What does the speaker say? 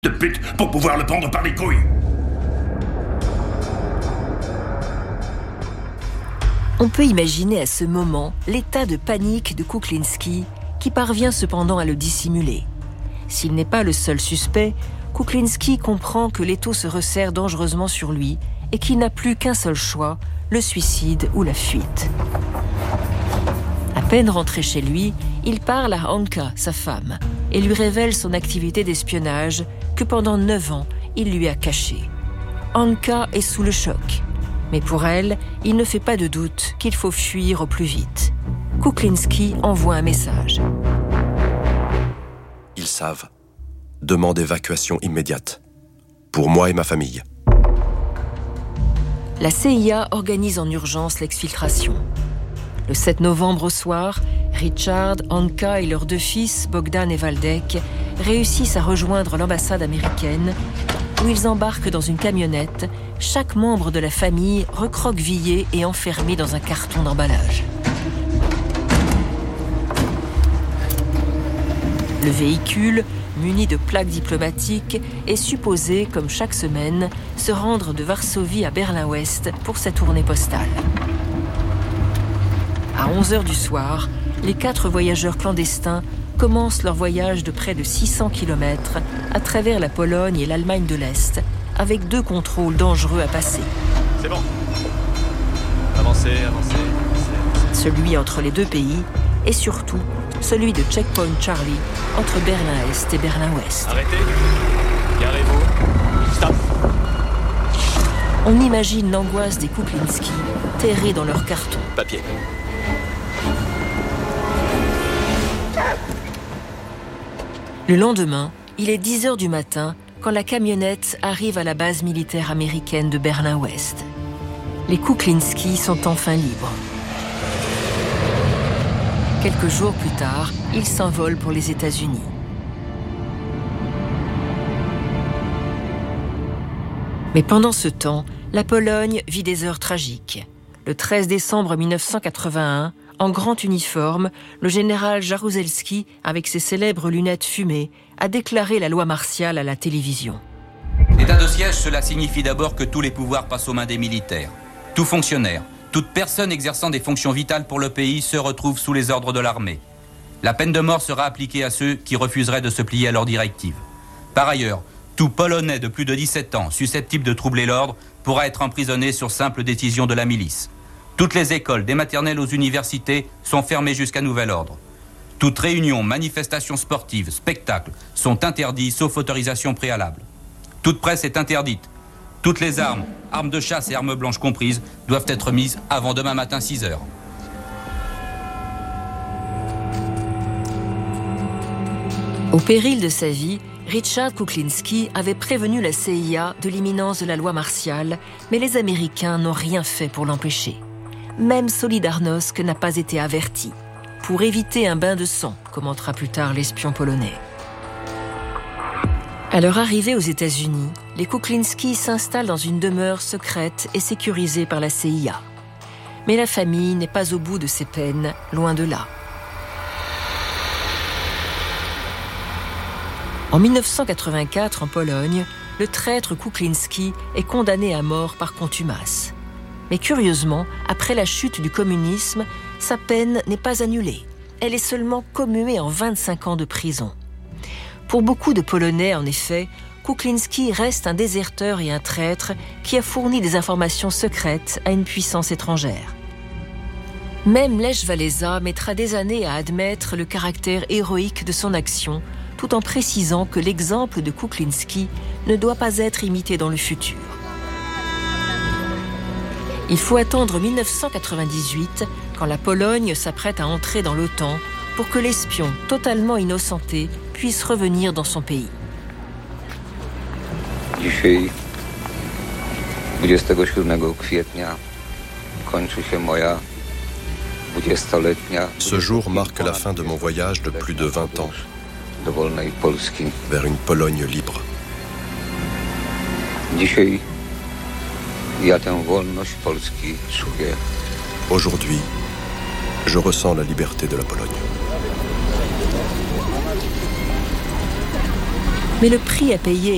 de pute pour pouvoir le prendre par les couilles. On peut imaginer à ce moment l'état de panique de Kuklinski, qui parvient cependant à le dissimuler. S'il n'est pas le seul suspect, Kuklinski comprend que l'étau se resserre dangereusement sur lui et qu'il n'a plus qu'un seul choix, le suicide ou la fuite. À peine rentré chez lui, il parle à Anka, sa femme, et lui révèle son activité d'espionnage que pendant 9 ans, il lui a cachée. Anka est sous le choc. Mais pour elle, il ne fait pas de doute qu'il faut fuir au plus vite. Kuklinski envoie un message. Ils savent. Demande évacuation immédiate. Pour moi et ma famille. La CIA organise en urgence l'exfiltration. Le 7 novembre au soir, Richard, Anka et leurs 2 fils, Bogdan et Valdek, réussissent à rejoindre l'ambassade américaine où ils embarquent dans une camionnette, chaque membre de la famille recroquevillé et enfermé dans un carton d'emballage. Le véhicule, muni de plaques diplomatiques, est supposé, comme chaque semaine, se rendre de Varsovie à Berlin-Ouest pour sa tournée postale. À 11h du soir, les 4 voyageurs clandestins commencent leur voyage de près de 600 km à travers la Pologne et l'Allemagne de l'Est, avec 2 contrôles dangereux à passer. C'est bon. Avancez. Celui entre les 2 pays et surtout celui de Checkpoint Charlie entre Berlin-Est et Berlin-Ouest. Arrêtez. Garez-vous. Stop. On imagine l'angoisse des Kuklinski terrés dans leur carton. Papier. Le lendemain, il est 10h du matin quand la camionnette arrive à la base militaire américaine de Berlin-Ouest. Les Kuklinski sont enfin libres. Quelques jours plus tard, ils s'envolent pour les États-Unis. Mais pendant ce temps, la Pologne vit des heures tragiques. Le 13 décembre 1981, en grand uniforme, le général Jaruzelski, avec ses célèbres lunettes fumées, a déclaré la loi martiale à la télévision. L'état de siège, cela signifie d'abord que tous les pouvoirs passent aux mains des militaires. Tout fonctionnaire, toute personne exerçant des fonctions vitales pour le pays se retrouve sous les ordres de l'armée. La peine de mort sera appliquée à ceux qui refuseraient de se plier à leurs directives. Par ailleurs, tout Polonais de plus de 17 ans susceptible de troubler l'ordre pourra être emprisonné sur simple décision de la milice. Toutes les écoles, des maternelles aux universités, sont fermées jusqu'à nouvel ordre. Toutes réunions, manifestations sportives, spectacles sont interdits sauf autorisation préalable. Toute presse est interdite. Toutes les armes, armes de chasse et armes blanches comprises, doivent être mises avant demain matin 6h. Au péril de sa vie, Richard Kuklinski avait prévenu la CIA de l'imminence de la loi martiale, mais les Américains n'ont rien fait pour l'empêcher. Même Solidarnosc n'a pas été averti, pour éviter un bain de sang, commentera plus tard l'espion polonais. À leur arrivée aux États-Unis, les Kuklinski s'installent dans une demeure secrète et sécurisée par la CIA. Mais la famille n'est pas au bout de ses peines, loin de là. En 1984, en Pologne, le traître Kuklinski est condamné à mort par contumace. Mais curieusement, après la chute du communisme, sa peine n'est pas annulée. Elle est seulement commuée en 25 ans de prison. Pour beaucoup de Polonais, en effet, Kuklinski reste un déserteur et un traître qui a fourni des informations secrètes à une puissance étrangère. Même Lech Walesa mettra des années à admettre le caractère héroïque de son action, tout en précisant que l'exemple de Kuklinski ne doit pas être imité dans le futur. Il faut attendre 1998, quand la Pologne s'apprête à entrer dans l'OTAN, pour que l'espion totalement innocenté puisse revenir dans son pays. Dzisiaj, 27 kwietnia, kończy się moja 20-letnia... Ce jour marque la fin de mon voyage de plus de 20 ans vers une Pologne libre. Dzisiaj ja tę wolność Polski czuję. Aujourd'hui, je ressens la liberté de la Pologne. Mais le prix à payer